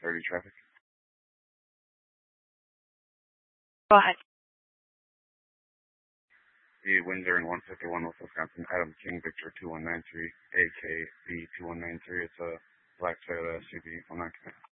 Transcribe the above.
30 traffic. Go ahead. The Windsor in 151 North Wisconsin, Adam King, Victor 2193, AKB 2193. It's a black Toyota SUV. I'm not kidding.